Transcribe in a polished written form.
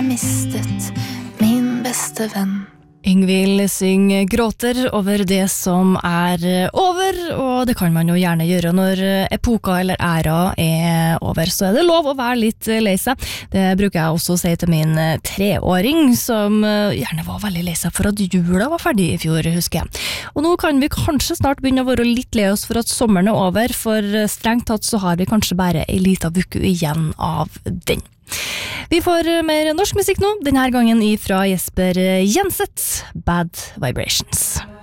mistet min beste venn. Yngvild synger gråter over det som over, og det kan man jo gjerne gjøre når epoka eller æra over, så det lov å være litt lei seg. Det bruker jeg også å si til min 3-åring, som gjerne var veldig lei seg for at jula var ferdig i fjor, husker jeg. Og nå kan vi kanskje snart begynne å være litt lei oss for at sommeren over, for strengt tatt så har vi kanskje bare en liten uke igjen av den. Vi får mer norsk musikk nå, denne gangen ifra Jesper Jenseth, Bad Vibrations.